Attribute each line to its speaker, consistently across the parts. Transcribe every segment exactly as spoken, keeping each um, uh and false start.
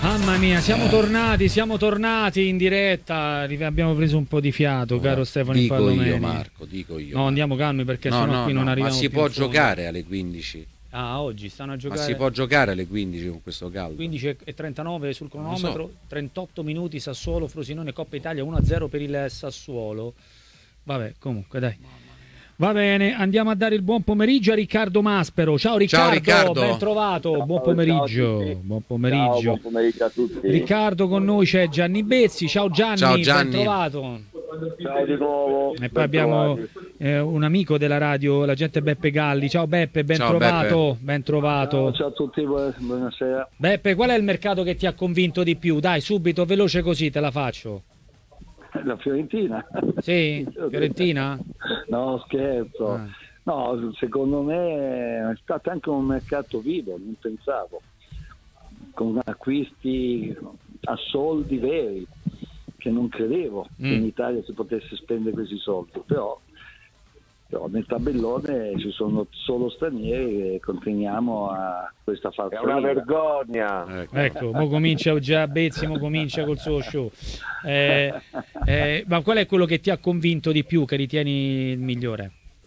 Speaker 1: Mamma mia, siamo tornati, siamo tornati in diretta, abbiamo preso un po' di fiato,
Speaker 2: Guarda,
Speaker 1: caro Stefano
Speaker 2: dico
Speaker 1: Impallomeni.
Speaker 2: io Marco, dico io.
Speaker 1: No, andiamo calmi perché
Speaker 2: no,
Speaker 1: sennò
Speaker 2: no,
Speaker 1: qui
Speaker 2: no,
Speaker 1: non arriviamo
Speaker 2: ma si
Speaker 1: più
Speaker 2: può
Speaker 1: in fondo.
Speaker 2: giocare alle quindici.
Speaker 1: Ah, oggi stanno a giocare.
Speaker 2: Ma si può giocare alle quindici con questo caldo.
Speaker 1: quindici e trentanove sul cronometro,
Speaker 2: so.
Speaker 1: trentotto minuti Sassuolo Frosinone Coppa Italia uno a zero per il Sassuolo. Vabbè, comunque dai. Va bene, andiamo a dare il buon pomeriggio a Riccardo Maspero. Ciao Riccardo,
Speaker 2: ciao, Riccardo.
Speaker 1: ben trovato.
Speaker 3: Ciao,
Speaker 1: buon pomeriggio.
Speaker 3: ciao
Speaker 1: buon pomeriggio.
Speaker 3: Ciao, buon pomeriggio a tutti.
Speaker 1: Riccardo, con noi c'è Gianni Bezzi. Ciao Gianni,
Speaker 2: ciao, Gianni.
Speaker 1: ben trovato.
Speaker 3: Ciao di nuovo.
Speaker 1: E poi abbiamo eh, un amico della radio, l'agente Beppe Galli. Ciao Beppe, ben
Speaker 2: ciao,
Speaker 1: trovato.
Speaker 2: Beppe.
Speaker 1: Ben trovato.
Speaker 3: Ciao, ciao a tutti, buonasera.
Speaker 1: Beppe, qual è il mercato che ti ha convinto di più? Dai, subito, veloce così te la faccio.
Speaker 3: La Fiorentina.
Speaker 1: Sì? Fiorentina?
Speaker 3: No, scherzo.
Speaker 1: Ah.
Speaker 3: No, secondo me è stato anche un mercato vivo, non pensavo. Con acquisti a soldi veri, che non credevo
Speaker 1: Mm.
Speaker 3: che in Italia si potesse spendere questi soldi, però, però nel tabellone ci sono solo stranieri e continuiamo a questa farsa.
Speaker 4: È una vergogna.
Speaker 2: Ecco.
Speaker 1: Ecco, mo comincia già Bezzi, mo comincia col suo show. Eh, eh, ma qual è quello che ti ha convinto di più, che ritieni il migliore?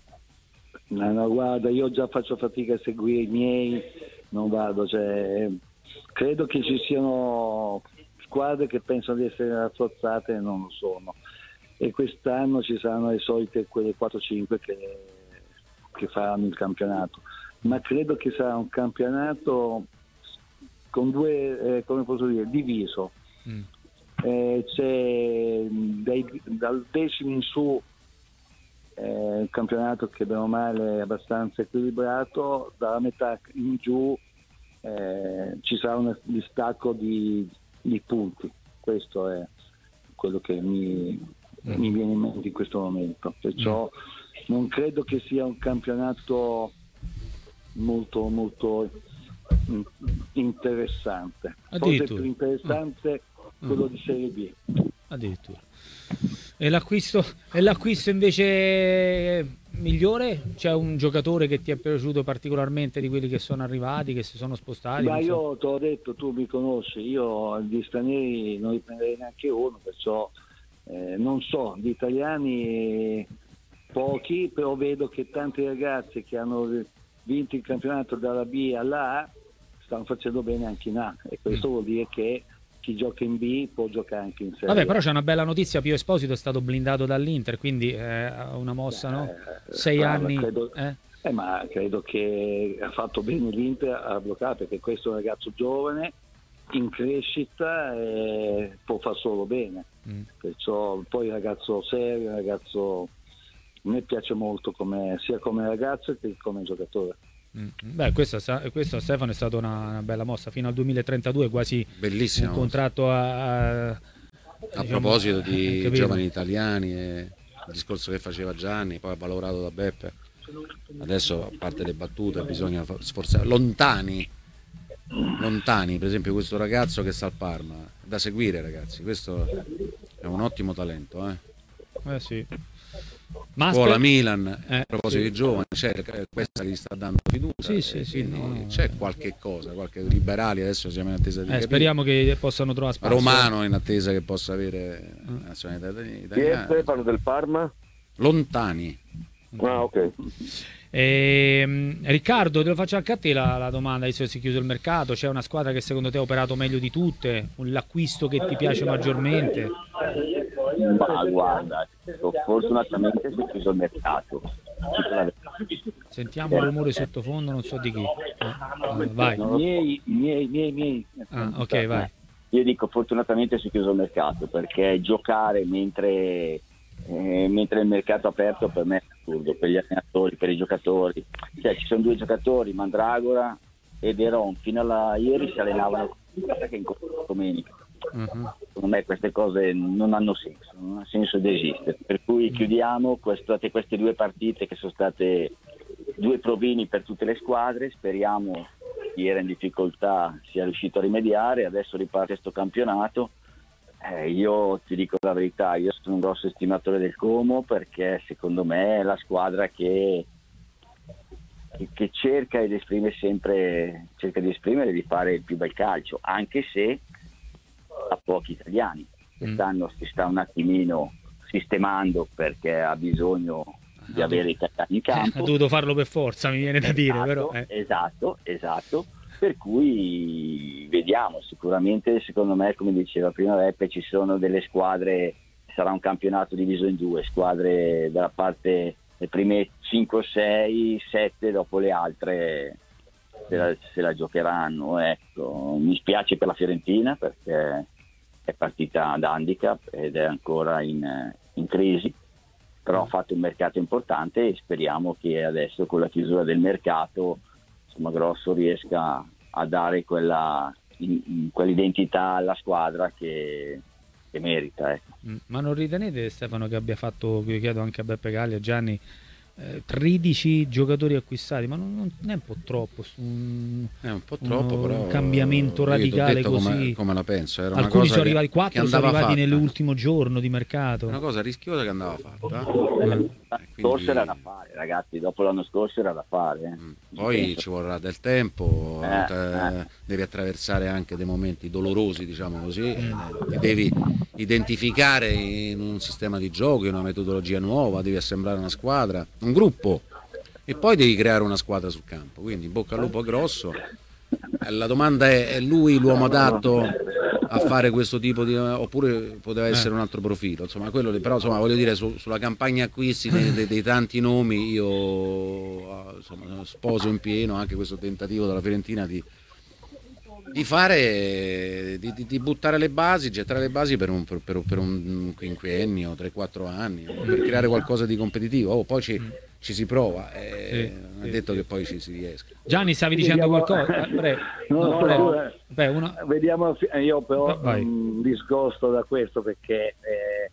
Speaker 3: No, no, guarda, io già faccio fatica a seguire i miei, non vado, cioè, credo che ci siano squadre che pensano di essere rafforzate e non lo sono, e quest'anno ci saranno le solite quelle quattro cinque che, che faranno il campionato, ma credo che sarà un campionato con due, eh, come posso dire, diviso.
Speaker 1: Mm.
Speaker 3: Eh, c'è dai, dal decimo in su eh, un campionato che bene o male è abbastanza equilibrato, dalla metà in giù eh, ci sarà un distacco di, di punti. Questo è quello che mi, mm. mi viene in mente in questo momento, perciò mm. non credo che sia un campionato molto molto interessante. Forse più interessante mm. quello di Serie B.
Speaker 1: Addirittura. E l'acquisto, e l'acquisto invece migliore? C'è un giocatore che ti è piaciuto particolarmente di quelli che sono arrivati, che si sono spostati?
Speaker 3: Ma
Speaker 1: so.
Speaker 3: io te l'ho detto, tu mi conosci, io gli stranieri non li prenderei neanche uno, perciò eh, non so, gli italiani pochi, però vedo che tanti ragazzi che hanno vinto il campionato dalla B alla A stanno facendo bene anche in A, e questo mm. vuol dire che chi gioca in B può giocare anche in Serie.
Speaker 1: Vabbè, però c'è una bella notizia, Pio Esposito è stato blindato dall'Inter, quindi è una mossa, no? Sei
Speaker 3: eh,
Speaker 1: anni.
Speaker 3: Credo,
Speaker 1: eh?
Speaker 3: Eh, ma credo che ha fatto bene l'Inter a bloccare, perché questo è un ragazzo giovane, in crescita, e può far solo bene. Mm. Perciò poi il ragazzo serio, un ragazzo, a me piace molto come, sia come ragazzo che come giocatore.
Speaker 1: Beh, questo, questo a Stefano è stata una, una bella mossa fino al duemilatrentadue, quasi
Speaker 2: bellissimo,
Speaker 1: un contratto a, a,
Speaker 2: a
Speaker 1: diciamo,
Speaker 2: proposito di
Speaker 1: capito?
Speaker 2: giovani italiani e il discorso che faceva Gianni, poi valorato da Beppe. Adesso, a parte le battute, bisogna sforzare lontani lontani, per esempio questo ragazzo che sta al Parma, da seguire, ragazzi, questo è un ottimo talento, eh,
Speaker 1: eh sì.
Speaker 2: Scuola Milan,
Speaker 1: eh,
Speaker 2: a proposito
Speaker 1: sì.
Speaker 2: di giovani, c'è questa che gli sta dando fiducia,
Speaker 1: sì, sì, sì,
Speaker 2: no,
Speaker 1: no,
Speaker 2: c'è
Speaker 1: no.
Speaker 2: qualche cosa, qualche liberali, adesso siamo in attesa di
Speaker 1: eh,
Speaker 2: capire.
Speaker 1: speriamo che possano trovare spazio.
Speaker 2: Romano in attesa che possa avere la nazionalità italiana.
Speaker 4: Chi è Stefano del Parma?
Speaker 2: Lontani.
Speaker 4: Ah, ok.
Speaker 1: E, Riccardo, te lo faccio anche a te la, la domanda, adesso si è chiuso il mercato, c'è una squadra che secondo te ha operato meglio di tutte, l'acquisto che ti piace maggiormente?
Speaker 5: Ma guarda, fortunatamente si è chiuso il mercato.
Speaker 1: Sentiamo un rumore sottofondo, non so di chi. Eh, vai.
Speaker 3: Miei, miei, miei, miei.
Speaker 1: Ah, ok, vai.
Speaker 5: Io dico fortunatamente si è chiuso il mercato, perché giocare mentre, eh, mentre il mercato è aperto per me è assurdo, per gli allenatori, per i giocatori. Cioè, ci sono due giocatori, Mandragora e Deron, fino a ieri si allenavano che in domenica. Uh-huh. Secondo me queste cose non hanno senso, non ha senso di esistere, per cui chiudiamo queste, queste due partite che sono state due provini per tutte le squadre. Speriamo chi era in difficoltà sia riuscito a rimediare, adesso riparte questo campionato. Eh, io ti dico la verità, io sono un grosso estimatore del Como, perché secondo me è la squadra che che, che cerca ed esprime sempre cerca di esprimere e di fare il più bel calcio, anche se ha pochi italiani. Quest'anno si sta un attimino sistemando perché ha bisogno di avere italiani in campo.
Speaker 1: Ha dovuto farlo per forza, mi viene da
Speaker 5: esatto,
Speaker 1: dire, però. Eh.
Speaker 5: Esatto, esatto. Per cui vediamo, sicuramente secondo me, come diceva prima Beppe, ci sono delle squadre, sarà un campionato diviso in due, squadre dalla parte le prime cinque, sei, sette, dopo le altre se la, se la giocheranno. Ecco. Mi spiace per la Fiorentina perché è partita ad handicap ed è ancora in, in crisi, però ha fatto un mercato importante e speriamo che adesso con la chiusura del mercato insomma Grosso riesca a dare quella, in, in quell'identità alla squadra che, che merita. Ecco.
Speaker 1: Ma non ritenete, Stefano, che abbia fatto, io chiedo anche a Beppe Galli, a Gianni, eh, tredici giocatori acquistati, ma non, non è un po' troppo su un,
Speaker 2: è un po' troppo,
Speaker 1: un
Speaker 2: però
Speaker 1: cambiamento radicale così?
Speaker 2: Come, come la penso. Era
Speaker 1: Alcuni
Speaker 2: una cosa
Speaker 1: sono arrivati,
Speaker 2: che,
Speaker 1: quattro
Speaker 2: che
Speaker 1: sono arrivati
Speaker 2: fatta.
Speaker 1: nell'ultimo giorno di mercato.
Speaker 2: Una cosa rischiosa che andava fatta.
Speaker 5: Eh, L'anno
Speaker 2: quindi...
Speaker 5: scorso era da fare, ragazzi, dopo l'anno scorso era da fare. Eh.
Speaker 2: Poi
Speaker 5: penso.
Speaker 2: ci vorrà del tempo,
Speaker 5: Eh,
Speaker 2: te,
Speaker 5: eh.
Speaker 2: devi attraversare anche dei momenti dolorosi, diciamo così, mm. ti devi identificare in un sistema di gioco, in una metodologia nuova, devi assemblare una squadra, un gruppo e poi devi creare una squadra sul campo, quindi in bocca al lupo a Grosso. La domanda è: è lui l'uomo adatto a fare questo tipo di, oppure poteva essere un altro profilo, insomma quello, però insomma voglio dire su, sulla campagna acquisti dei, dei, dei tanti nomi io insomma, sposo in pieno anche questo tentativo della Fiorentina di di fare di, di, di buttare le basi, gettare le basi per un, per, per un quinquennio, tre quattro anni, per creare qualcosa di competitivo. Oh, poi ci, ci si prova, eh,
Speaker 1: Sì,
Speaker 2: non è
Speaker 1: sì,
Speaker 2: detto
Speaker 1: sì.
Speaker 2: che poi ci si riesca.
Speaker 1: Gianni, stavi dicendo
Speaker 3: Vediamo-
Speaker 1: qualcosa? Eh, prego.
Speaker 3: No,
Speaker 1: No,
Speaker 3: no,
Speaker 1: prego.
Speaker 3: no, eh.
Speaker 1: Beh, una...
Speaker 3: Vediamo, io però
Speaker 1: Va- vai.
Speaker 3: mh, discosto da questo perché eh,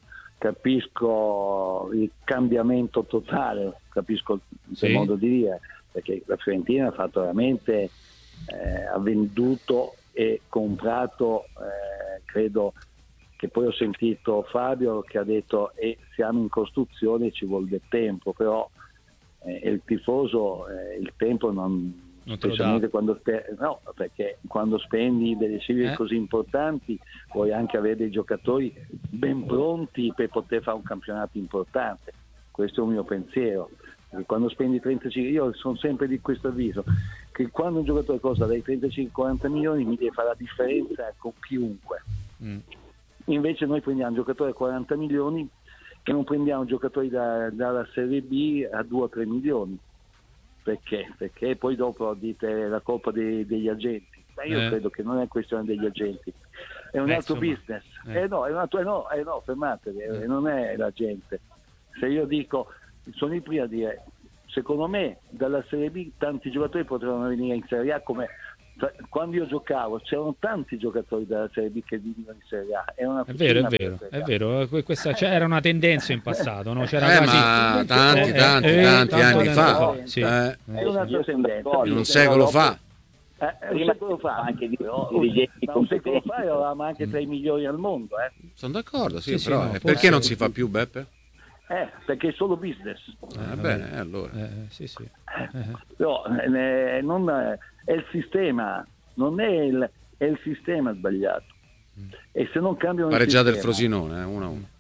Speaker 3: capisco il cambiamento totale, capisco il
Speaker 1: Sì.
Speaker 3: modo di dire, perché la Fiorentina ha fatto veramente, eh, ha venduto e comprato, eh, credo che poi ho sentito Fabio che ha detto e siamo in costruzione, ci vuole del tempo, però eh, il tifoso eh, il tempo non...
Speaker 1: Non te lo
Speaker 3: specialmente
Speaker 1: dà.
Speaker 3: quando spe- no, perché quando spendi delle cifre
Speaker 1: Eh?
Speaker 3: così importanti puoi anche avere dei giocatori ben pronti per poter fare un campionato importante. Questo è un mio pensiero, perché quando spendi trentacinque, io sono sempre di questo avviso, che quando un giocatore costa dai trentacinque ai quaranta milioni mi deve fare la differenza con chiunque.
Speaker 1: Mm.
Speaker 3: Invece noi prendiamo un giocatore a quaranta milioni e non prendiamo giocatori da- dalla Serie B a due o tre milioni. Perché? Perché poi dopo dite la colpa dei- degli agenti. Ma io
Speaker 1: Eh.
Speaker 3: credo che non è questione degli agenti, è un
Speaker 1: Eh,
Speaker 3: altro
Speaker 1: insomma,
Speaker 3: business.
Speaker 1: eh.
Speaker 3: Eh. no, è un altro, eh no, eh no, fermatevi, eh, non è la gente. Se io dico, sono i primi a dire, secondo me dalla Serie B tanti giocatori potevano venire in Serie A, come tra- quando io giocavo c'erano tanti giocatori dalla Serie B che venivano in Serie A. È, una
Speaker 1: È vero, è
Speaker 3: piscina per
Speaker 1: vero,
Speaker 3: Serie
Speaker 1: è
Speaker 3: A.
Speaker 1: vero. eh, que- Questa c'era una tendenza in passato, no? C'era
Speaker 2: Eh,
Speaker 1: quasi
Speaker 2: ma tanti,
Speaker 1: Eh,
Speaker 2: tanti,
Speaker 1: eh,
Speaker 2: tanti
Speaker 1: tanto
Speaker 2: anni
Speaker 1: tempo
Speaker 2: fa,
Speaker 1: sì.
Speaker 2: eh,
Speaker 3: È un'altra
Speaker 5: Io sono
Speaker 3: tendenza.
Speaker 5: d'accordo.
Speaker 2: in un
Speaker 5: Però
Speaker 2: secolo
Speaker 5: dopo-
Speaker 2: fa.
Speaker 3: Eh, un
Speaker 5: Prima
Speaker 3: secolo fa,
Speaker 5: anche di-
Speaker 3: però,
Speaker 5: dirigenti
Speaker 3: da un secolo
Speaker 5: competenti.
Speaker 3: fa eravamo anche tra i migliori al mondo, eh.
Speaker 2: Sono d'accordo, sì,
Speaker 1: Sì, sì,
Speaker 2: però
Speaker 1: no,
Speaker 2: eh,
Speaker 1: forse-
Speaker 2: perché non si fa più, Beppe?
Speaker 3: Eh, perché è solo business.
Speaker 2: Eh, bene, eh, allora.
Speaker 1: Eh, sì, sì. Eh,
Speaker 3: Però eh, non, è il sistema, non è il, è il sistema sbagliato. E se non cambiano il
Speaker 2: Pareggiate il
Speaker 3: sistema,
Speaker 2: Frosinone, eh, uno a uno.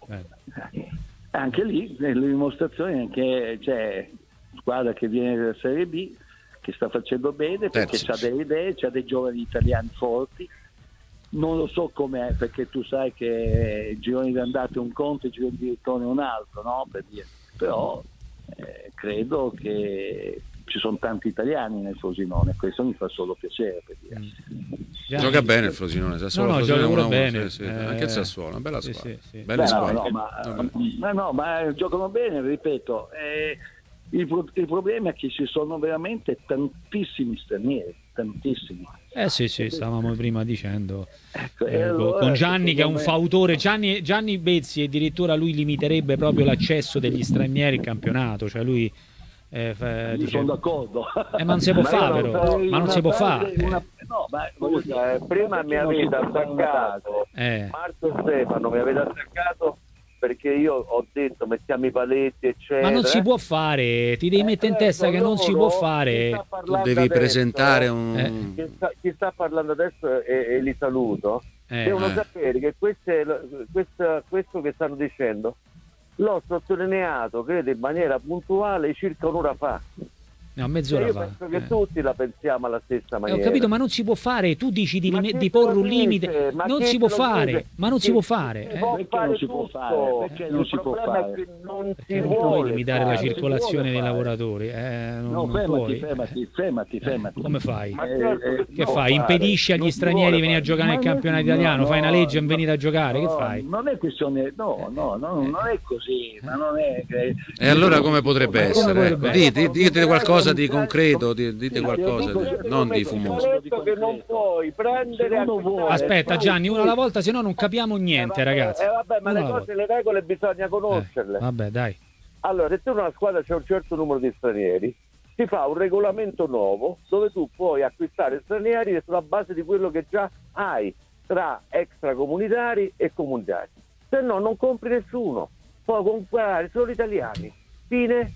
Speaker 1: eh.
Speaker 3: anche lì le dimostrazioni è che c'è squadra che viene dalla Serie B che sta facendo bene perché
Speaker 2: Terzi.
Speaker 3: ha delle idee, c'ha dei giovani italiani forti. Non lo so com'è, perché tu sai che il girone di andata è un conto e il girone di ritorno è un altro, no? Per dire. Però eh, credo che ci sono tanti italiani nel Frosinone, questo mi fa solo piacere, per dire.
Speaker 1: Gianni-
Speaker 2: Gioca bene il Frosinone, Sassuolo,
Speaker 1: No, no,
Speaker 2: Frosinone
Speaker 1: gioca
Speaker 2: uno a uno,
Speaker 1: bene.
Speaker 2: sì, sì.
Speaker 1: Eh,
Speaker 2: Anche il Sassuolo, una bella
Speaker 1: sì,
Speaker 2: squadra.
Speaker 1: sì, sì.
Speaker 2: Belle
Speaker 3: Beh, no,
Speaker 2: squadre.
Speaker 3: no, ma,
Speaker 2: Vabbè.
Speaker 3: ma no, ma giocano bene, ripeto. eh, il, pro- il problema è che ci sono veramente tantissimi stranieri, tantissimi.
Speaker 1: Eh sì, sì, stavamo prima dicendo
Speaker 3: Ecco,
Speaker 1: eh,
Speaker 3: e allora,
Speaker 1: con Gianni che è un
Speaker 3: secondo me-
Speaker 1: fautore. Gianni, Gianni Bezzi addirittura lui limiterebbe proprio l'accesso degli stranieri in campionato, cioè lui eh, fa-
Speaker 3: Io
Speaker 1: dice-
Speaker 3: sono d'accordo.
Speaker 1: Eh, ma non si può
Speaker 3: io
Speaker 1: fare,
Speaker 3: non
Speaker 1: però.
Speaker 3: farei
Speaker 1: Ma non
Speaker 3: una
Speaker 1: si può
Speaker 3: frase-
Speaker 1: fare.
Speaker 3: una- no, ma voglio
Speaker 4: Scusa, eh,
Speaker 3: dire,
Speaker 4: prima mi
Speaker 3: perché non si
Speaker 4: avete
Speaker 3: può fare una frase?
Speaker 4: attaccato,
Speaker 1: eh,
Speaker 4: Marco e Stefano mi avete attaccato perché io ho detto mettiamo i paletti eccetera.
Speaker 1: ma non si può fare, ti devi mettere in testa che non si può fare.
Speaker 2: Tu devi presentare un...
Speaker 1: Eh.
Speaker 4: Chi sta, chi sta parlando adesso e, e li saluto,
Speaker 1: Eh,
Speaker 4: devono
Speaker 2: eh.
Speaker 4: sapere che queste, questa, questo che stanno dicendo l'ho sottolineato, credo, in maniera puntuale circa un'ora fa.
Speaker 1: No,
Speaker 4: Cioè,
Speaker 1: mezz'ora
Speaker 4: io
Speaker 1: fa.
Speaker 4: penso che
Speaker 1: Eh.
Speaker 4: tutti la pensiamo alla stessa
Speaker 1: Eh,
Speaker 4: maniera.
Speaker 1: ho capito, ma non si può fare. Tu dici di,
Speaker 4: Ma
Speaker 1: limi-
Speaker 4: chi
Speaker 1: di
Speaker 4: te lo
Speaker 1: porre un
Speaker 4: dice?
Speaker 1: limite.
Speaker 4: Ma
Speaker 1: Non
Speaker 4: chi
Speaker 1: si
Speaker 4: te
Speaker 1: può
Speaker 4: lo
Speaker 1: fare,
Speaker 4: dice?
Speaker 1: ma non si
Speaker 4: Che
Speaker 1: può
Speaker 4: si
Speaker 1: fare. eh.
Speaker 4: può
Speaker 3: Perché
Speaker 4: fare
Speaker 3: non si può
Speaker 4: tutto.
Speaker 3: fare? Perché non
Speaker 4: Il
Speaker 3: si può
Speaker 4: problema
Speaker 3: fare?
Speaker 4: è che non
Speaker 1: Perché
Speaker 4: si
Speaker 1: non puoi
Speaker 4: vuole
Speaker 1: limitare la
Speaker 4: fare.
Speaker 3: Si
Speaker 1: circolazione
Speaker 3: vuole
Speaker 1: dei
Speaker 3: fare.
Speaker 1: lavoratori. Eh, non,
Speaker 3: No,
Speaker 1: non
Speaker 3: fermati,
Speaker 1: puoi.
Speaker 3: fermati, fermati, fermati.
Speaker 1: Come fai?
Speaker 4: Ma
Speaker 3: Eh,
Speaker 4: certo
Speaker 3: eh,
Speaker 4: che si
Speaker 1: Che
Speaker 4: può
Speaker 1: fai?
Speaker 4: fare.
Speaker 1: Impedisci agli
Speaker 4: Non si
Speaker 1: stranieri
Speaker 4: vuole
Speaker 1: di venire a
Speaker 4: fare.
Speaker 1: giocare nel
Speaker 3: Ma non-
Speaker 1: campionato
Speaker 3: no,
Speaker 1: italiano? Fai una
Speaker 3: no,
Speaker 1: legge e
Speaker 3: no,
Speaker 1: venire a giocare? Che
Speaker 3: no,
Speaker 1: fai?
Speaker 3: Non è questione, no, no, no, non è così, ma non è che-
Speaker 2: E allora come potrebbe
Speaker 1: Ma come
Speaker 2: essere?
Speaker 1: potrebbe
Speaker 2: Ecco, dite, dite qualcosa di
Speaker 3: Sì,
Speaker 2: concreto, di- dite
Speaker 3: sì,
Speaker 2: qualcosa,
Speaker 3: io
Speaker 2: di-
Speaker 3: dico-
Speaker 2: non di
Speaker 3: io dico-
Speaker 2: fumoso.
Speaker 4: Ho detto che non puoi prendere
Speaker 3: Se uno
Speaker 4: acquistare-
Speaker 3: vuole-
Speaker 1: Aspetta, Gianni, una alla volta, se no non capiamo
Speaker 4: Eh,
Speaker 1: niente,
Speaker 4: vabbè,
Speaker 1: ragazzi.
Speaker 4: eh, vabbè, ma
Speaker 1: Una
Speaker 4: le
Speaker 1: alla
Speaker 4: cose, le regole bisogna
Speaker 1: volta.
Speaker 4: conoscerle.
Speaker 1: Eh, vabbè, dai.
Speaker 4: Allora, se tu in una squadra c'è un certo numero di stranieri, si fa un regolamento nuovo dove tu puoi acquistare stranieri sulla base di quello che già hai tra extracomunitari e comunitari. Se no non compri nessuno, puoi comprare solo italiani. Fine.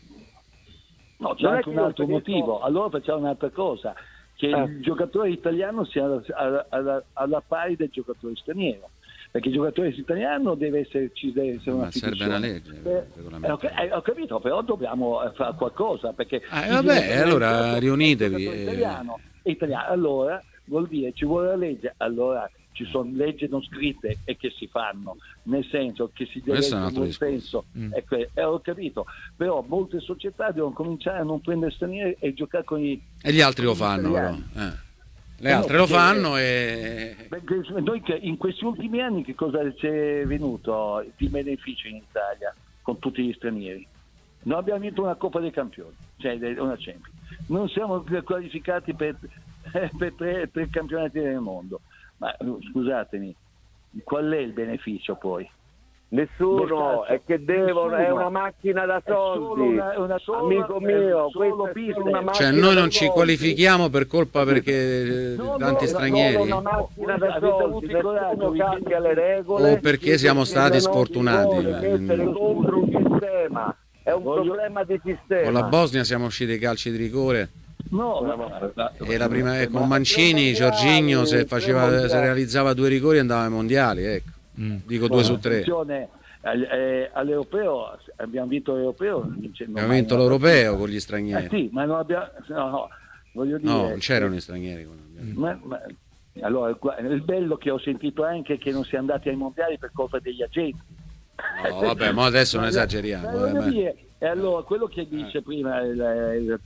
Speaker 3: No, c'è
Speaker 4: Non è
Speaker 3: anche
Speaker 4: che
Speaker 3: un
Speaker 4: io
Speaker 3: altro
Speaker 4: preferisco-
Speaker 3: motivo. Allora facciamo un'altra cosa, che
Speaker 4: Eh.
Speaker 3: il giocatore italiano sia alla, alla- alla- alla pari del giocatore straniero. Perché il giocatore italiano deve esserci, deve essere una
Speaker 2: Ma serve
Speaker 3: fiducia.
Speaker 2: una legge,
Speaker 3: Eh,
Speaker 2: un
Speaker 3: eh,
Speaker 2: regolamento.
Speaker 3: ho, eh, ho capito, però dobbiamo eh, fare qualcosa. Perché
Speaker 2: Ah,
Speaker 3: il
Speaker 2: vabbè,
Speaker 3: giocatore
Speaker 2: allora
Speaker 3: italiano-
Speaker 2: riunitevi,
Speaker 3: il giocatore
Speaker 2: eh.
Speaker 3: Italiano, è italiano, allora vuol dire ci vuole la legge, allora ci sono leggi non scritte e che si fanno, nel senso che si deve
Speaker 2: Questo è un
Speaker 3: essere
Speaker 2: altro
Speaker 3: buon
Speaker 2: discorso.
Speaker 3: senso.
Speaker 1: Mm.
Speaker 3: E que- eh, ho capito, però molte società devono cominciare a non prendere stranieri e giocare con i
Speaker 2: E gli altri lo fanno però.
Speaker 3: italiani.
Speaker 2: eh. Le
Speaker 3: Eh no,
Speaker 2: altre lo
Speaker 3: perché-
Speaker 2: fanno e...
Speaker 3: Perché noi che in questi ultimi anni che cosa ci è venuto di beneficio in Italia con tutti gli stranieri? Noi abbiamo vinto una Coppa dei Campioni, cioè una Champions. Non siamo qualificati per, per tre, tre campionati del mondo. Ma scusatemi, qual è il beneficio poi?
Speaker 4: Nessuno,
Speaker 3: Versace,
Speaker 4: è che devono, è
Speaker 3: nessuno.
Speaker 4: una macchina da
Speaker 3: È solo
Speaker 4: soldi.
Speaker 3: una- una sola-
Speaker 4: Amico
Speaker 3: è
Speaker 4: mio,
Speaker 3: solo
Speaker 4: questa è
Speaker 3: business.
Speaker 4: solo una
Speaker 2: Cioè
Speaker 4: macchina
Speaker 2: noi
Speaker 4: da
Speaker 2: non ci
Speaker 4: soldi.
Speaker 2: qualifichiamo per colpa perché
Speaker 3: No,
Speaker 2: tanti
Speaker 3: no,
Speaker 2: stranieri
Speaker 4: Solo una macchina da
Speaker 3: Avete avuto
Speaker 4: soldi,
Speaker 3: il coraggio
Speaker 4: nessuno
Speaker 3: di-
Speaker 4: cambia le regole
Speaker 2: o perché siamo stati
Speaker 4: non si
Speaker 2: sfortunati.
Speaker 4: vuole mettere
Speaker 2: Mm.
Speaker 4: contro un sistema, è un
Speaker 3: Voglio-
Speaker 4: problema di sistema.
Speaker 2: Con la Bosnia siamo usciti ai calci di rigore
Speaker 3: No, no, no, no.
Speaker 2: e la prima e con Mancini, Giorginio se, faceva, se realizzava due rigori andava ai mondiali, ecco.
Speaker 1: Mm.
Speaker 2: Dico due su tre.
Speaker 3: Attenzione, al- eh, all'europeo abbiamo vinto l'europeo, non c'è- non
Speaker 2: Abbiamo
Speaker 3: mai
Speaker 2: vinto
Speaker 3: una-
Speaker 2: l'europeo con gli
Speaker 3: Eh
Speaker 2: stranieri.
Speaker 3: sì, ma non abbiamo, no, no, voglio dire,
Speaker 2: No, non c'erano gli stranieri. quando abbiamo-
Speaker 3: ma- ma- allora qua- il bello che ho sentito anche è che non si è andati ai mondiali per colpa degli agenti.
Speaker 2: No, vabbè, ma adesso non esageriamo.
Speaker 3: Eh,
Speaker 2: eh,
Speaker 3: voglio
Speaker 2: ma-
Speaker 3: dire, e allora quello che dice prima il, il-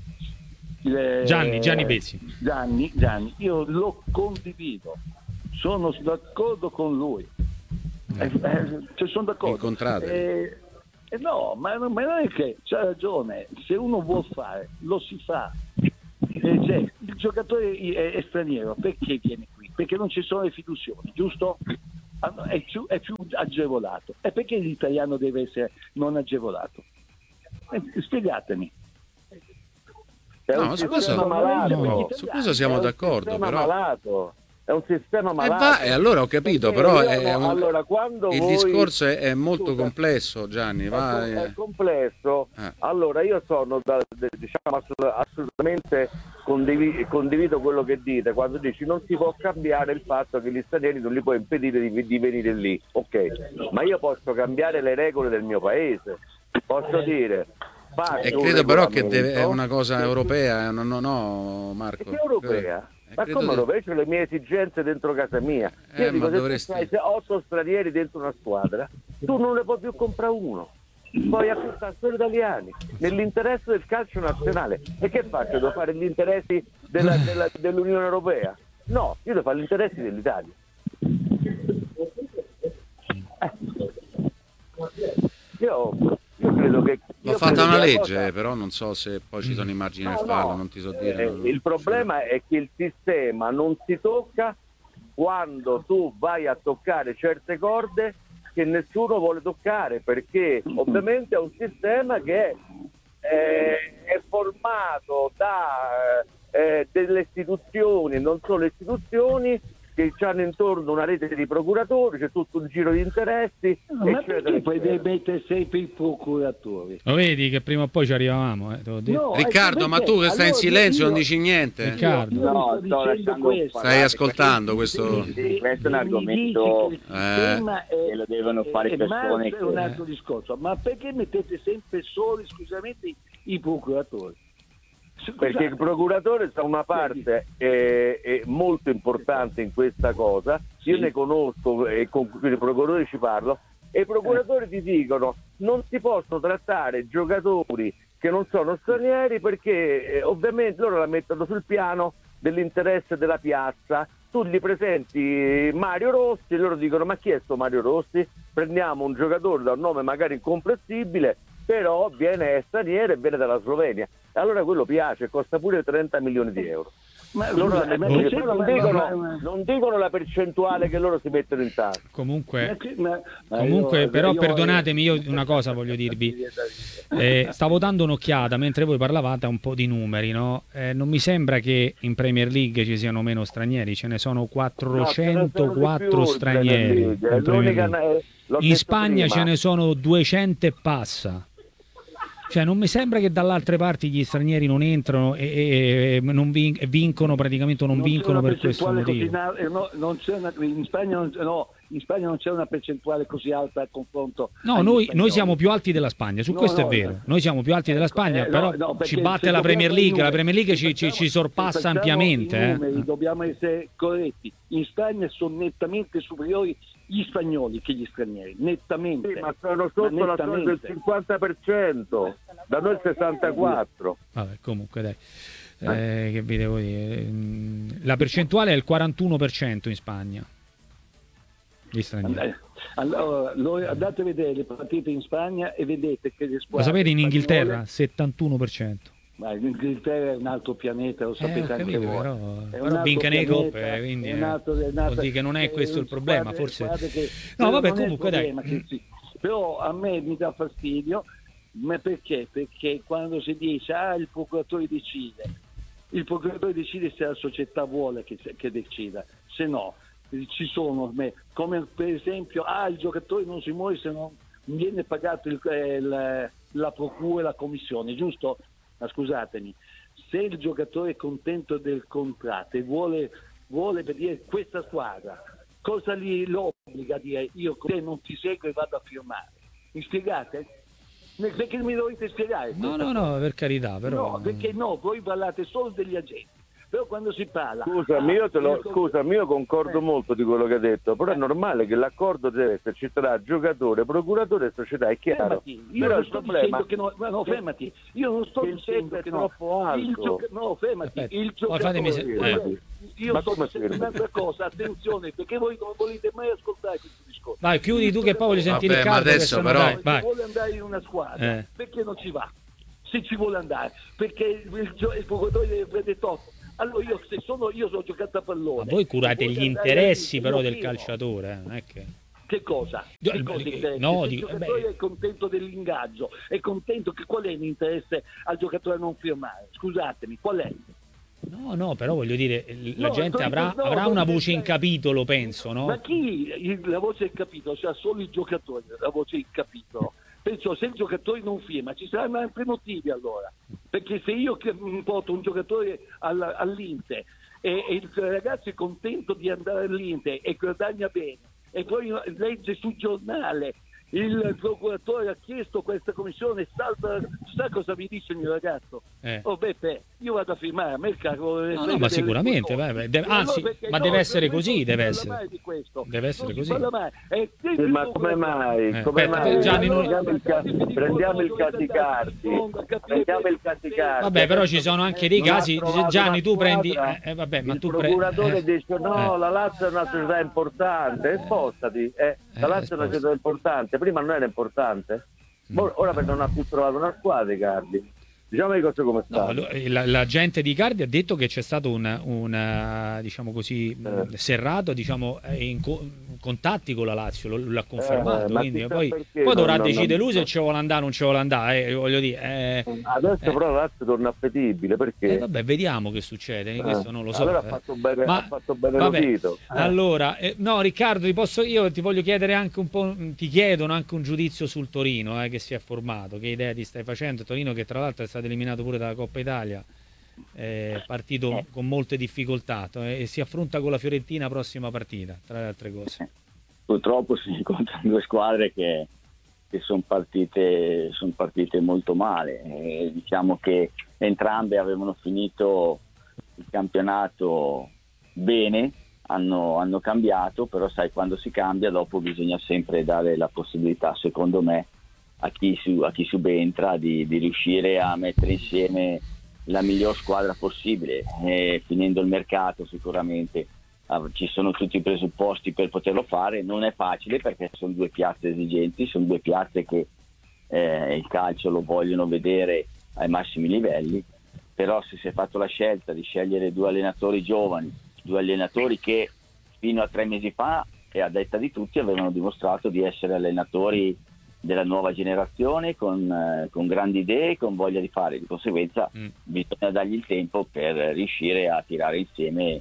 Speaker 3: il-
Speaker 1: Gianni, Gianni Bezzi.
Speaker 3: Gianni, Gianni, io lo condivido, sono d'accordo con lui. Eh, eh, cioè, sono d'accordo.
Speaker 2: Incontrate.
Speaker 3: Eh, eh, no, ma, ma non è che c'ha ragione, se uno vuol fare, lo si fa. Eh, cioè, il giocatore è, è straniero, perché viene qui? Perché non ci sono le fiduzioni, giusto? Ah, no, È più, è più agevolato. E perché l'italiano deve essere non agevolato? Eh, spiegatemi.
Speaker 4: È
Speaker 2: No,
Speaker 4: un
Speaker 2: su
Speaker 4: sistema
Speaker 2: questo-
Speaker 4: malato.
Speaker 1: no,
Speaker 2: Su questo siamo
Speaker 4: È un
Speaker 2: d'accordo,
Speaker 4: sistema
Speaker 2: però.
Speaker 4: malato. È un sistema
Speaker 2: E
Speaker 4: malato.
Speaker 2: va, e allora ho capito,
Speaker 4: Perché
Speaker 2: però
Speaker 4: io
Speaker 2: è
Speaker 4: no,
Speaker 2: un-
Speaker 4: allora, quando
Speaker 2: il
Speaker 4: voi-
Speaker 2: discorso è, è molto
Speaker 4: Scusa.
Speaker 2: complesso, Gianni.
Speaker 4: È,
Speaker 2: Va,
Speaker 4: com- è
Speaker 2: eh.
Speaker 4: complesso.
Speaker 2: Eh.
Speaker 4: Allora io sono da- de- diciamo assolut- assolutamente condivi- condivido quello che dite quando dici non si può cambiare il fatto che gli stranieri non li puoi impedire di, di venire lì, ok, ma io posso cambiare le regole del mio paese, posso dire faccio
Speaker 2: E
Speaker 4: un
Speaker 2: credo però che
Speaker 4: regolamento.
Speaker 2: deve- è una cosa europea, eh, no, no, no Marco.
Speaker 4: Che europea?
Speaker 2: Eh,
Speaker 4: Ma
Speaker 2: credo
Speaker 4: come
Speaker 2: di-
Speaker 4: europea? C'ho le mie esigenze dentro casa mia. Io
Speaker 2: Eh,
Speaker 4: dico,
Speaker 2: ma
Speaker 4: se
Speaker 2: dovresti-
Speaker 4: tu hai otto stranieri dentro una squadra, tu non ne puoi più comprare uno. Puoi acquistare solo italiani nell'interesse del calcio nazionale. E che faccio? Devo fare gli interessi della- della- dell'Unione Europea? No, io devo fare gli interessi dell'Italia. Eh. Io, io credo che
Speaker 2: L'ho
Speaker 4: io
Speaker 2: fatta
Speaker 4: credo
Speaker 2: una
Speaker 4: che la
Speaker 2: legge,
Speaker 4: cosa-
Speaker 2: però non so se poi ci sono i margini
Speaker 4: No,
Speaker 2: per farlo,
Speaker 4: no.
Speaker 2: non ti so dire.
Speaker 4: Eh,
Speaker 2: non-
Speaker 4: il problema è che il sistema non si tocca quando tu vai a toccare certe corde che nessuno vuole toccare, perché ovviamente è un sistema che è, eh, è formato da eh, delle istituzioni, non solo istituzioni, che hanno intorno una rete di procuratori, c'è tutto un giro di interessi,
Speaker 3: No, ma
Speaker 4: eccetera,
Speaker 3: perché poi
Speaker 4: eccetera.
Speaker 3: devi mettere sempre i procuratori?
Speaker 1: Lo vedi che prima o poi ci arrivavamo, eh, te l'ho detto.
Speaker 3: No,
Speaker 2: Riccardo,
Speaker 3: ecco
Speaker 2: ma tu che
Speaker 3: perché-
Speaker 2: stai in
Speaker 3: allora
Speaker 2: silenzio
Speaker 3: io-
Speaker 2: non dici niente?
Speaker 1: Riccardo.
Speaker 3: io
Speaker 5: No,
Speaker 3: sto
Speaker 5: sto
Speaker 3: dicendo
Speaker 5: lasciando
Speaker 3: questo.
Speaker 5: parlare.
Speaker 2: Stai ascoltando questo?
Speaker 3: Se-
Speaker 5: Sì, questo è un
Speaker 3: se mi
Speaker 5: argomento
Speaker 3: dici che il
Speaker 2: eh,
Speaker 3: tema è-
Speaker 5: che lo devono fare
Speaker 3: è- è
Speaker 5: persone
Speaker 3: Marx, è un
Speaker 5: che-
Speaker 3: altro discorso, ma perché mettete sempre solo esclusivamente i procuratori?
Speaker 4: Perché il procuratore sta una parte eh, è molto importante in questa cosa, io
Speaker 3: Sì.
Speaker 4: ne conosco e con i procuratori ci parlo, e i procuratori ti dicono non si possono trattare giocatori che non sono stranieri perché eh, ovviamente loro la mettono sul piano dell'interesse della piazza. Tu gli presenti Mario Rossi e loro dicono ma chi è sto Mario Rossi? Prendiamo un giocatore da un nome magari incomprensibile, però viene è straniero e viene dalla Slovenia. Allora quello piace, costa pure trenta milioni di euro.
Speaker 3: Ma,
Speaker 4: Loro la
Speaker 3: scusa, ma-
Speaker 4: mettono-
Speaker 3: ma-
Speaker 4: però non,
Speaker 3: ma-
Speaker 4: dicono,
Speaker 3: ma-
Speaker 4: non dicono la percentuale che loro si mettono in tasca.
Speaker 1: Comunque,
Speaker 3: ma- ma- ma
Speaker 1: comunque
Speaker 3: io-
Speaker 1: però
Speaker 3: io-
Speaker 1: perdonatemi, io una cosa voglio dirvi. Eh, stavo dando un'occhiata mentre voi parlavate a un po' di numeri, no? Eh, non mi sembra che in Premier League ci siano meno stranieri, ce ne sono quattrocentoquattro stranieri in Premier League. In Spagna ce ne sono duecento e passa. Cioè non mi sembra che dall'altre parti gli stranieri non entrano e, e- e non vin- e vincono praticamente o non,
Speaker 3: non c'è
Speaker 1: vincono
Speaker 3: una
Speaker 1: per questo
Speaker 3: percentuale così
Speaker 1: motivo.
Speaker 3: na- eh, no, non c'è una- in, Spagna non, no, in Spagna non c'è una percentuale così alta a confronto.
Speaker 1: No,
Speaker 3: agli
Speaker 1: noi,
Speaker 3: spagnoli.
Speaker 1: noi siamo più alti della Spagna, su
Speaker 3: No,
Speaker 1: questo
Speaker 3: no,
Speaker 1: è vero.
Speaker 3: no.
Speaker 1: Noi siamo più alti della Spagna,
Speaker 3: Eh,
Speaker 1: però
Speaker 3: no, no,
Speaker 1: ci
Speaker 3: perché
Speaker 1: batte
Speaker 3: se
Speaker 1: la Premier
Speaker 3: dobbiamo
Speaker 1: League,
Speaker 3: i
Speaker 1: la
Speaker 3: numeri,
Speaker 1: Premier League
Speaker 3: se
Speaker 1: ci, ci- ci
Speaker 3: facciamo-
Speaker 1: sorpassa
Speaker 3: se facciamo
Speaker 1: ampiamente.
Speaker 3: i
Speaker 1: eh.
Speaker 3: numeri, dobbiamo essere corretti. In Spagna sono nettamente superiori gli spagnoli che gli stranieri, nettamente.
Speaker 4: Sì, ma sono sotto
Speaker 3: Ma
Speaker 4: la soglia del
Speaker 3: nettamente.
Speaker 4: cinquanta per cento, da noi il sessantaquattro.
Speaker 1: Vabbè, comunque dai. Eh, che vi devo dire? Mm, La percentuale è il quarantuno per cento in Spagna. Gli stranieri.
Speaker 3: Eh, Allora, lo- andate a vedere le partite in Spagna e vedete che le
Speaker 1: Lo
Speaker 3: squadre
Speaker 1: sapete in
Speaker 3: spagnole-
Speaker 1: Inghilterra? settantuno per cento.
Speaker 3: Ma l'Inghilterra è un altro pianeta, lo
Speaker 1: Eh,
Speaker 3: sapete
Speaker 1: ho
Speaker 3: anche
Speaker 1: capito,
Speaker 3: voi.
Speaker 1: però,
Speaker 3: È un
Speaker 1: però
Speaker 3: altro
Speaker 1: vincono i
Speaker 3: pianeta,
Speaker 1: coppe, quindi
Speaker 3: è
Speaker 1: eh,
Speaker 3: un altro- è un altro-
Speaker 1: vuol dire che non è
Speaker 3: eh,
Speaker 1: questo il
Speaker 3: squadre-
Speaker 1: problema, forse.
Speaker 3: squadre che-
Speaker 1: No,
Speaker 3: però
Speaker 1: vabbè,
Speaker 3: non è il
Speaker 1: comunque dai.
Speaker 3: problema che sì. Però a me mi dà fastidio, ma perché? Perché quando si dice ah il procuratore decide, il procuratore decide se la società vuole che, che decida, se no ci sono come per esempio ah il giocatore non si muove se non viene pagato il, eh, il- la procura e la commissione, giusto? Ma scusatemi, se il giocatore è contento del contratto e vuole, vuole per dire questa squadra, cosa gli lo obbliga a dire io con te non ti seguo e vado a firmare? Mi spiegate? Perché mi dovete spiegare?
Speaker 1: No,
Speaker 3: questa
Speaker 1: no, no, per carità, però.
Speaker 3: No, perché no, voi parlate solo degli agenti. Però quando si parla...
Speaker 4: Scusami,
Speaker 3: ah,
Speaker 4: io, te lo,
Speaker 3: il-
Speaker 4: scusami, io concordo
Speaker 3: Eh.
Speaker 4: molto di quello che hai detto, però è normale che l'accordo deve esserci tra giocatore, procuratore e società, è chiaro.
Speaker 3: Fermati, io
Speaker 4: Però
Speaker 3: non
Speaker 4: il
Speaker 3: sto
Speaker 4: problema
Speaker 3: dicendo che no, ma no, fermati, io non sto
Speaker 4: che il
Speaker 3: dicendo
Speaker 4: tetto è
Speaker 3: che no,
Speaker 4: troppo alto.
Speaker 3: il gioca- no, fermati,
Speaker 1: Aspetta,
Speaker 3: il
Speaker 1: poi fatemi
Speaker 3: giocatore,
Speaker 1: se-
Speaker 3: guarda,
Speaker 1: eh.
Speaker 3: io
Speaker 4: Ma
Speaker 3: sto
Speaker 4: come
Speaker 3: dicendo
Speaker 4: fermi?
Speaker 3: un'altra cosa, attenzione, perché voi non volete mai ascoltare questo discorso.
Speaker 1: Vai, chiudi
Speaker 3: Il
Speaker 1: tu che poi voglio
Speaker 3: giocatore-
Speaker 1: sentire
Speaker 2: Vabbè, ma
Speaker 1: Riccardo, che
Speaker 2: adesso
Speaker 1: sennò
Speaker 2: però-
Speaker 1: dai,
Speaker 3: se
Speaker 1: vai.
Speaker 3: vuole andare in una squadra,
Speaker 1: Eh.
Speaker 3: perché non ci va? Se ci vuole andare, perché il, gio- il procuratore deve prendere tot. Allora io se sono io sono giocato a pallone.
Speaker 1: Ma voi curate
Speaker 3: se
Speaker 1: gli
Speaker 3: vuole andare
Speaker 1: interessi
Speaker 3: io
Speaker 1: però del
Speaker 3: firmo.
Speaker 1: calciatore, eh, non è che...
Speaker 3: Che cosa?
Speaker 1: Io-
Speaker 3: Che cosa
Speaker 1: eh,
Speaker 3: interessa?
Speaker 1: no,
Speaker 3: Se
Speaker 1: dico-
Speaker 3: il giocatore
Speaker 1: beh-
Speaker 3: è contento dell'ingaggio, è contento che qual è l'interesse al giocatore a non firmare? Scusatemi, qual è?
Speaker 1: No, no, però voglio dire, l- la
Speaker 3: No,
Speaker 1: gente
Speaker 3: no,
Speaker 1: avrà,
Speaker 3: no,
Speaker 1: avrà
Speaker 3: no,
Speaker 1: una
Speaker 3: no,
Speaker 1: voce in
Speaker 3: no.
Speaker 1: capitolo, penso, no?
Speaker 3: Ma chi il- la voce in capitolo? C'ha solo il giocatore la voce in capitolo. Penso se il giocatore non firma ci saranno altri motivi allora. Perché se io che- mi porto un giocatore alla- all'Inter e, e il ragazzo è contento di andare all'Inter e guadagna bene e poi legge sul giornale il procuratore ha chiesto questa commissione, salta, sa cosa mi dice il mio ragazzo?
Speaker 1: Eh.
Speaker 3: Oh Beppe, io vado a firmare, a me il cavolo
Speaker 1: No, no, ma sicuramente, vai, vai, deve- anzi, ma deve essere così, deve essere. Deve essere così.
Speaker 4: Sì, ma come mai?
Speaker 1: Eh,
Speaker 4: Come
Speaker 1: aspetta,
Speaker 4: mai?
Speaker 1: Gianni, non-
Speaker 4: prendiamo, il ca- prendiamo il Casicardi, prendiamo il Casicardi.
Speaker 1: Vabbè, però ci sono anche dei
Speaker 4: Non ha
Speaker 1: casi,
Speaker 4: trovato
Speaker 1: Gianni,
Speaker 4: una
Speaker 1: tu prendi...
Speaker 4: squadra.
Speaker 1: Eh, eh, vabbè, ma
Speaker 4: Il
Speaker 1: tu pre-
Speaker 4: procuratore
Speaker 1: eh,
Speaker 4: dice no,
Speaker 1: eh.
Speaker 4: la Lazio è una società importante, spostati, eh, la
Speaker 1: Eh,
Speaker 4: Lazio è una
Speaker 1: spostati.
Speaker 4: società importante, prima non era importante,
Speaker 1: Mm.
Speaker 4: Ora- ora perché non ha più trovato una squadra Cardi. Diciamo le cose come
Speaker 1: No,
Speaker 4: stanno.
Speaker 1: lo- la, la gente di Cardi ha detto che c'è stato un, un, eh, diciamo così, mh,
Speaker 4: Eh.
Speaker 1: serrato, diciamo, eh, inco- contatti con la Lazio, lo- l'ha confermato,
Speaker 4: Eh, ma
Speaker 1: quindi
Speaker 4: chissà
Speaker 1: poi,
Speaker 4: perché
Speaker 1: poi
Speaker 4: non-
Speaker 1: dovrà
Speaker 4: non-
Speaker 1: decidere lui se
Speaker 4: non-
Speaker 1: ci vuole andare o non ci vuole andare, eh, voglio dire. eh,
Speaker 4: Adesso
Speaker 1: eh.
Speaker 4: però la Lazio torna appetibile, perché?
Speaker 1: Eh, vabbè, vediamo che succede,
Speaker 4: Eh,
Speaker 1: questo non lo so.
Speaker 4: allora ha
Speaker 1: eh.
Speaker 4: fatto bene,
Speaker 1: Ma-
Speaker 4: ha fatto bene
Speaker 1: vabbè,
Speaker 4: Lotito. Eh.
Speaker 1: allora, eh, no, Riccardo, ti posso, io ti voglio chiedere anche un po', ti chiedono anche un giudizio sul Torino, eh, che si è formato, che idea ti stai facendo? Torino che tra l'altro è stato eliminato pure dalla Coppa Italia, eh, partito con molte difficoltà, eh, e si affronta con la Fiorentina prossima partita, tra le altre cose.
Speaker 5: Purtroppo si incontrano due squadre che, che sono partite, son partite molto male. E diciamo che entrambe avevano finito il campionato bene, hanno, hanno cambiato, però sai, quando si cambia dopo bisogna sempre dare la possibilità, secondo me, a chi, su, a chi subentra di, di riuscire a mettere insieme la miglior squadra possibile. E finendo il mercato sicuramente ci sono tutti i presupposti per poterlo fare. Non è facile perché sono due piazze esigenti, sono due piazze che eh, il calcio lo vogliono vedere ai massimi livelli, però se si è fatto la scelta di scegliere due allenatori giovani, due allenatori che fino a tre mesi fa, e a detta di tutti, avevano dimostrato di essere allenatori della nuova generazione con, eh, con grandi idee, con voglia di fare, di conseguenza mm. bisogna dargli il tempo per riuscire a tirare insieme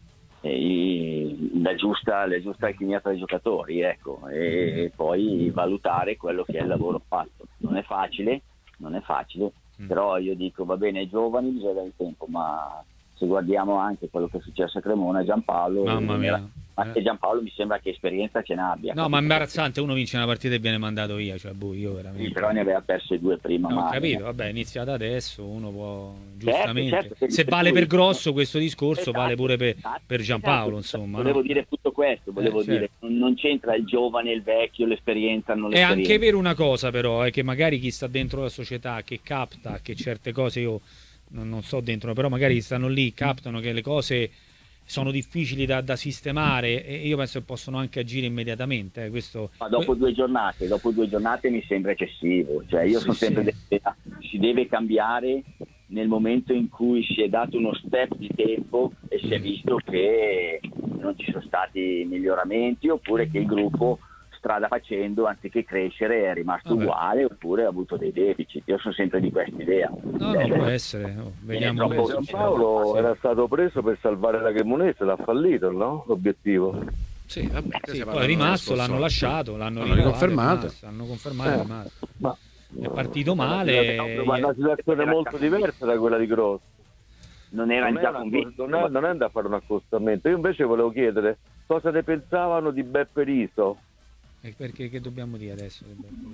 Speaker 5: la giusta, la giusta alchimia tra i giocatori, ecco, e, e poi valutare quello che è il lavoro fatto. Non è facile, non è facile, mm. però io dico va bene, ai giovani bisogna dare il tempo, ma se guardiamo anche quello che è successo a Cremona, Giampaolo,
Speaker 1: mamma mia.
Speaker 5: Anche Giampaolo mi sembra che esperienza ce n'abbia.
Speaker 1: No, ma è imbarazzante, uno vince una partita e viene mandato via, cioè boh, io veramente.
Speaker 5: Sì, però ne aveva perse due prima.
Speaker 1: No, ho
Speaker 5: male.
Speaker 1: capito, vabbè, è iniziata adesso, uno può giustamente.
Speaker 5: Certo, certo,
Speaker 1: se vale
Speaker 5: lui...
Speaker 1: per grosso questo discorso,
Speaker 5: esatto,
Speaker 1: vale pure per,
Speaker 5: esatto,
Speaker 1: per Giampaolo,
Speaker 5: esatto.
Speaker 1: insomma.
Speaker 5: Volevo
Speaker 1: no?
Speaker 5: dire tutto questo, volevo
Speaker 1: eh,
Speaker 5: dire,
Speaker 1: certo.
Speaker 5: non, non c'entra il giovane, il vecchio, l'esperienza, non
Speaker 1: È
Speaker 5: l'esperienza.
Speaker 1: anche vero una cosa però, è che magari chi sta dentro la società, che capta che certe cose, io non, non sto dentro, però magari stanno lì, captano che le cose sono difficili da, da sistemare, e io penso che possono anche agire immediatamente. Eh, questo...
Speaker 5: Ma dopo due giornate, dopo due giornate mi sembra eccessivo. Cioè io
Speaker 1: sì,
Speaker 5: sono sempre
Speaker 1: sì.
Speaker 5: dell'idea, si deve cambiare nel momento in cui si è dato uno step di tempo e si è visto che non ci sono stati miglioramenti, oppure che il gruppo strada facendo, anziché crescere, è rimasto
Speaker 1: Vabbè.
Speaker 5: uguale, oppure ha avuto dei deficit. Io sono sempre di questa idea.
Speaker 1: No, no, può essere. Oh, vediamo.
Speaker 5: troppo-
Speaker 1: questo.
Speaker 4: Giampaolo
Speaker 1: Sì.
Speaker 4: era stato preso per salvare la Cremonese, l'ha fallito, no? L'obiettivo.
Speaker 2: Sì, vabbè,
Speaker 1: Sì, poi è rimasto, l'hanno lasciato, l'hanno
Speaker 2: L'hanno
Speaker 1: rinnovato,
Speaker 2: riconfermato.
Speaker 1: è rimasto, hanno confermato, è
Speaker 4: Eh,
Speaker 1: rimasto.
Speaker 4: Ma
Speaker 1: È partito male.
Speaker 4: ma è una situazione molto diversa da quella di Gross.
Speaker 5: Non era
Speaker 4: Non è,
Speaker 5: già
Speaker 4: una-
Speaker 5: convinto.
Speaker 4: non, è, non è andato a fare un accostamento. Io invece volevo chiedere cosa ne pensavano di Beppe Riso.
Speaker 1: E perché che dobbiamo dire adesso?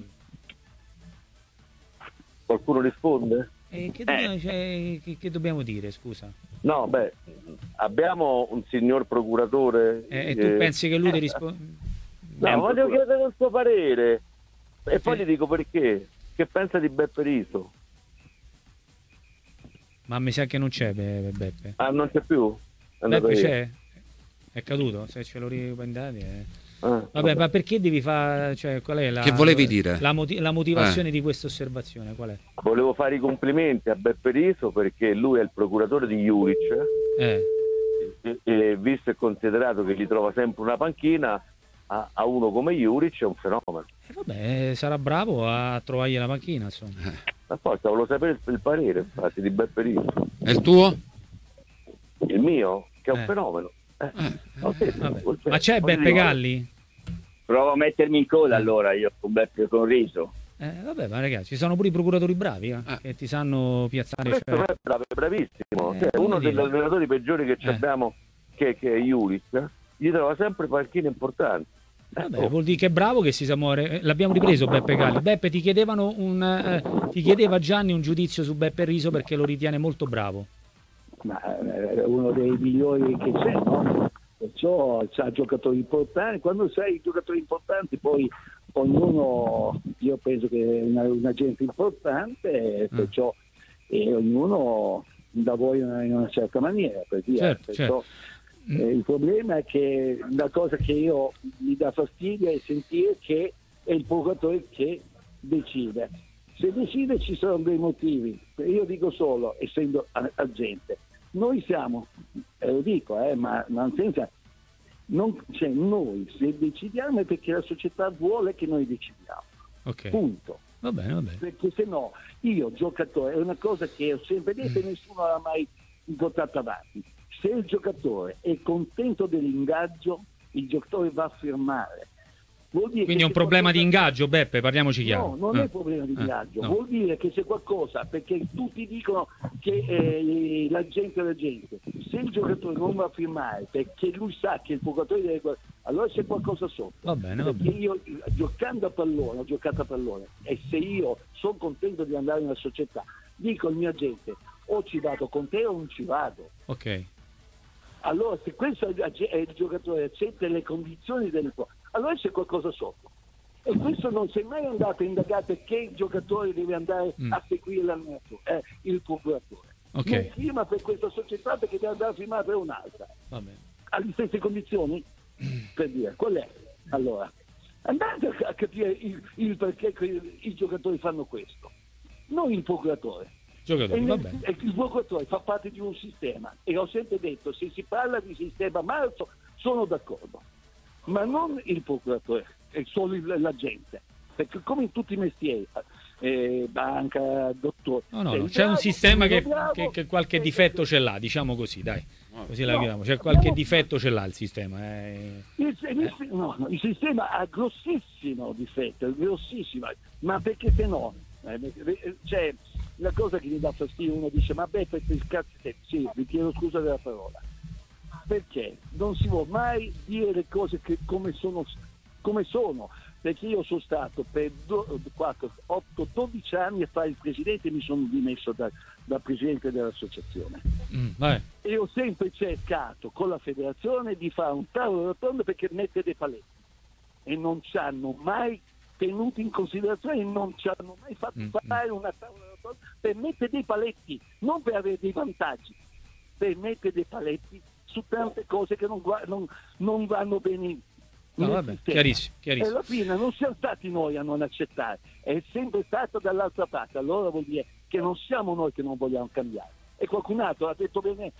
Speaker 4: Qualcuno risponde?
Speaker 1: E che, dobbiamo, cioè, che, che dobbiamo dire, scusa?
Speaker 4: No, beh, abbiamo un signor procuratore.
Speaker 1: Eh, e tu
Speaker 4: eh,
Speaker 1: pensi che lui ti risponde?
Speaker 4: No, voglio chiedere il suo parere. E poi
Speaker 1: Sì.
Speaker 4: gli dico perché. Che pensa di Beppe Riso?
Speaker 1: Ma mi sa che non c'è Be- Beppe.
Speaker 4: Ah, non c'è più? È andato
Speaker 1: Beppe
Speaker 4: via.
Speaker 1: c'è? È caduto? Se ce lo riprendete. Eh.
Speaker 4: Ah,
Speaker 1: Vabbè, ma perché devi fare, cioè, qual è la,
Speaker 2: Che volevi dire?
Speaker 1: La, moti- la motivazione di questa osservazione, qual è?
Speaker 4: Volevo fare i complimenti a Beppe Riso perché lui è il procuratore di Juric
Speaker 1: Eh,
Speaker 4: e, e visto e considerato che gli trova sempre una panchina, a, a uno come Juric è un fenomeno.
Speaker 1: eh, vabbè, sarà bravo a trovargli la macchina, insomma.
Speaker 4: Ma poi volevo sapere il, il parere infatti di Beppe Riso.
Speaker 2: E il tuo?
Speaker 4: Il mio, che è un
Speaker 1: Eh.
Speaker 4: fenomeno. Eh, ho
Speaker 1: Eh,
Speaker 4: detto,
Speaker 1: vabbè.
Speaker 4: col-
Speaker 1: Ma c'è
Speaker 4: poi
Speaker 1: Beppe
Speaker 4: dico-
Speaker 1: Galli?
Speaker 5: Provo a mettermi in coda allora io con Beppe con Riso.
Speaker 1: Eh, vabbè, ma ragazzi, ci sono pure i procuratori bravi, eh,
Speaker 2: Eh.
Speaker 1: che ti sanno piazzare.
Speaker 4: Questo
Speaker 1: Cioè...
Speaker 4: è bravo, è bravissimo.
Speaker 1: Eh,
Speaker 4: Cioè,
Speaker 1: come
Speaker 4: uno
Speaker 1: dire.
Speaker 4: degli allenatori peggiori che
Speaker 1: Eh.
Speaker 4: abbiamo, che, che è Juric, gli trova sempre panchine importanti. Eh,
Speaker 1: Vabbè,
Speaker 4: oh.
Speaker 1: vuol dire che è bravo che si sa muovere. Eh, L'abbiamo ripreso Beppe Galli. Beppe, ti chiedevano un eh, ti chiedeva Gianni un giudizio su Beppe Riso perché lo ritiene molto bravo.
Speaker 3: Ma è uno dei migliori che c'è, no? Perciò ha giocatori importanti. Quando sai giocatori importanti, poi ognuno, io penso che è una, una gente importante,
Speaker 1: Mm.
Speaker 3: perciò e ognuno lavora in una certa maniera. Per dire.
Speaker 1: Certo,
Speaker 3: Perciò,
Speaker 1: certo.
Speaker 3: eh, il problema è che la cosa che io mi dà fastidio è sentire che è il procuratore che decide. Se decide ci sono dei motivi. Io dico solo, essendo agente, noi siamo, e lo dico, eh, ma non senza, Non, cioè, noi se decidiamo è perché la società vuole che noi decidiamo.
Speaker 1: Ok.
Speaker 3: Punto.
Speaker 1: Va bene, va bene.
Speaker 3: Perché se no, io giocatore, è una cosa che ho sempre detto e nessuno l'ha mai portato avanti. Se il giocatore è contento dell'ingaggio, il giocatore va a firmare. Vuol dire
Speaker 1: Quindi è
Speaker 3: che
Speaker 1: un
Speaker 3: se
Speaker 1: problema
Speaker 3: qualcosa...
Speaker 1: di ingaggio, Beppe, parliamoci chiaro.
Speaker 3: No, non
Speaker 1: Ah.
Speaker 3: è problema di
Speaker 1: Ah,
Speaker 3: ingaggio,
Speaker 1: no.
Speaker 3: vuol dire che c'è qualcosa, perché tutti dicono che eh, la gente è la gente. Se il giocatore non va a firmare perché lui sa che il giocatore deve... allora c'è qualcosa sotto.
Speaker 1: Va bene, va
Speaker 3: Perché
Speaker 1: bene.
Speaker 3: io giocando a pallone, ho giocato a pallone e se io sono contento di andare nella società, dico al mio agente o ci vado con te o non ci vado.
Speaker 1: Ok.
Speaker 3: Allora se questo è il giocatore accetta le condizioni del allora c'è qualcosa sotto. E questo non si è mai andato a indagare perché il giocatore deve andare
Speaker 1: Mm.
Speaker 3: a seguire l'allenatore, eh, il procuratore.
Speaker 1: Ok.
Speaker 3: Non firma per questa società perché deve andare a firmare per un'altra.
Speaker 1: Va bene.
Speaker 3: Ha le stesse condizioni? Per dire, qual è? Allora, andate a capire il, il perché i, i giocatori fanno questo. Non il procuratore.
Speaker 1: Giocatori,
Speaker 3: E
Speaker 1: va
Speaker 3: nel-
Speaker 1: bene.
Speaker 3: e il procuratore fa parte di un sistema e ho sempre detto se si parla di sistema marzo sono d'accordo, ma non il procuratore, è solo il- l'agente, perché come in tutti i mestieri, eh, banca, dottore,
Speaker 1: No, no,
Speaker 3: sei
Speaker 1: no, c'è
Speaker 3: bravo,
Speaker 1: un sistema
Speaker 3: sei
Speaker 1: che,
Speaker 3: bravo,
Speaker 1: che- che qualche
Speaker 3: sei-
Speaker 1: difetto ce l'ha, diciamo così, dai. Così la
Speaker 3: No,
Speaker 1: chiamiamo. C'è qualche
Speaker 3: abbiamo-
Speaker 1: difetto ce l'ha il sistema. eh.
Speaker 3: Il, il- no, no, il sistema ha grossissimo difetto, è grossissimo, ma perché se no, eh, eh, c'è la cosa che mi dà fastidio, uno dice ma beh per il cazzo te, sì, vi chiedo scusa della parola, perché non si può mai dire le cose che come sono, come sono, perché io sono stato per quattro, otto, dodici anni a fare il presidente e mi sono dimesso da, da presidente dell'associazione.
Speaker 1: Mm, vabbè.
Speaker 3: E ho sempre cercato con la federazione di fare un tavolo rotondo perché mette dei paletti e non ci hanno mai tenuto in considerazione e non ci hanno mai fatto
Speaker 1: Mm,
Speaker 3: fare una tavola rotonda per mettere dei paletti, non per avere dei vantaggi, per mettere dei paletti su tante cose che non, gua- non, non vanno bene.
Speaker 1: No,
Speaker 3: nel
Speaker 1: vabbè,
Speaker 3: sistema.
Speaker 1: chiarissimo,
Speaker 3: E
Speaker 1: chiarissimo.
Speaker 3: alla fine non siamo stati noi a non accettare, è sempre stato dall'altra parte, allora vuol dire che non siamo noi che non vogliamo cambiare. E qualcun altro ha detto bene,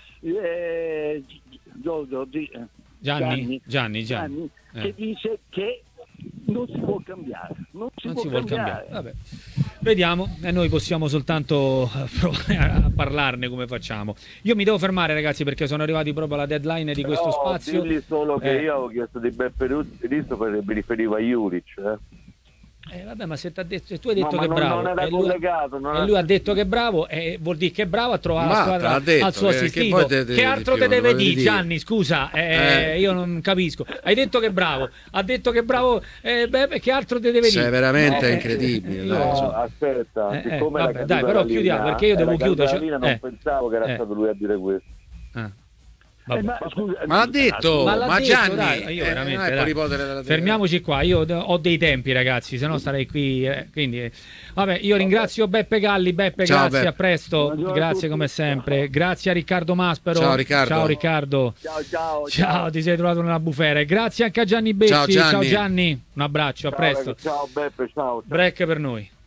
Speaker 3: eh, Giorgio, Gi- eh,
Speaker 1: Gianni, Gianni, Gianni.
Speaker 3: Gianni,
Speaker 1: Eh.
Speaker 3: che dice che non si può cambiare, non si,
Speaker 1: Non
Speaker 3: può,
Speaker 1: si vuol
Speaker 3: cambiare.
Speaker 1: cambiare. Vabbè. Vediamo, e noi possiamo soltanto eh, provare a parlarne come facciamo. Io mi devo fermare, ragazzi, perché sono arrivati proprio alla deadline di questo
Speaker 4: No,
Speaker 1: spazio.
Speaker 4: digli solo che
Speaker 1: Eh.
Speaker 4: io avevo chiesto di Beppe Rizzo perché mi riferivo a Juric. Eh.
Speaker 1: Eh, vabbè, ma se, t'ha detto, se tu hai detto
Speaker 4: No,
Speaker 1: che
Speaker 4: ma
Speaker 1: è
Speaker 4: non-
Speaker 1: bravo
Speaker 4: non era
Speaker 1: e lui,
Speaker 4: collegato, non
Speaker 1: e
Speaker 4: era-
Speaker 1: lui ha detto che è bravo, e vuol dire che è bravo a trovare la
Speaker 2: Ma
Speaker 1: squadra
Speaker 2: t'ha detto
Speaker 1: al suo
Speaker 2: che- che
Speaker 1: assistito.
Speaker 2: poi
Speaker 1: Che,
Speaker 2: te- te- di
Speaker 1: altro
Speaker 2: più,
Speaker 1: te deve
Speaker 2: voglio
Speaker 1: dire,
Speaker 2: dire.
Speaker 1: Gianni? Scusa, eh,
Speaker 2: Eh.
Speaker 1: io non capisco. Hai detto che è bravo, ha detto che è bravo, eh, beh, che altro te deve
Speaker 2: Sei
Speaker 1: dire?
Speaker 2: veramente
Speaker 1: Eh,
Speaker 2: incredibile,
Speaker 1: eh,
Speaker 2: dai,
Speaker 1: io-
Speaker 2: insomma.
Speaker 4: No, aspetta,
Speaker 1: Eh, eh,
Speaker 4: siccome
Speaker 1: vabbè,
Speaker 4: era
Speaker 1: dai, però
Speaker 4: caduta la
Speaker 1: chiudiamo,
Speaker 4: linea-
Speaker 1: perché io devo
Speaker 4: era caduta
Speaker 1: chiudere,
Speaker 4: la linea, non
Speaker 1: eh.
Speaker 4: pensavo che era
Speaker 1: Eh.
Speaker 4: stato lui a dire questo.
Speaker 1: Ah.
Speaker 3: Eh,
Speaker 1: Vabbè.
Speaker 3: ma, scusa,
Speaker 2: Ma l'ha detto,
Speaker 1: Ma
Speaker 2: ma,
Speaker 1: l'ha detto,
Speaker 2: Gianni,
Speaker 1: dai, io
Speaker 2: eh,
Speaker 1: veramente,
Speaker 2: non è
Speaker 1: dai.
Speaker 2: può ripetere la-
Speaker 1: Fermiamoci qua, io ho dei tempi, ragazzi, se no starei qui. eh, quindi, eh. Vabbè, io ringrazio Beppe Galli. Beppe,
Speaker 2: Ciao,
Speaker 1: grazie,
Speaker 2: Beppe.
Speaker 1: a presto.
Speaker 3: Buongiorno a
Speaker 1: Grazie
Speaker 3: tutti.
Speaker 1: come sempre. Grazie a Riccardo Maspero.
Speaker 2: Ciao, Riccardo.
Speaker 1: Ciao Riccardo.
Speaker 3: ciao, ciao,
Speaker 1: Ciao, ti sei trovato nella bufera. Grazie anche a Gianni Bessi.
Speaker 2: Ciao, Gianni.
Speaker 1: Ciao Gianni. Un abbraccio, a
Speaker 4: Ciao,
Speaker 1: presto.
Speaker 4: ragazzi, ciao Beppe, ciao. ciao.
Speaker 1: Break per noi.